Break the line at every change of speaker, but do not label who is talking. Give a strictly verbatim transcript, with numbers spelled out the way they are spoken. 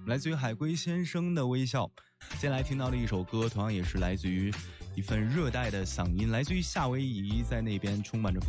来自于海龟先生的微笑。接下来听到的一首歌，同样也是来自于一份热带的嗓音，来自于夏威夷，在那边充满着风